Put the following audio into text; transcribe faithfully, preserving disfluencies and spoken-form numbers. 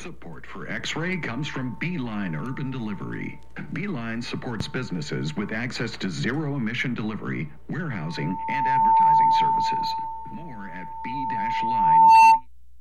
Support for X-Ray comes from Beeline Urban Delivery. Beeline supports businesses with access to zero-emission delivery, warehousing, and advertising services. More at b dash line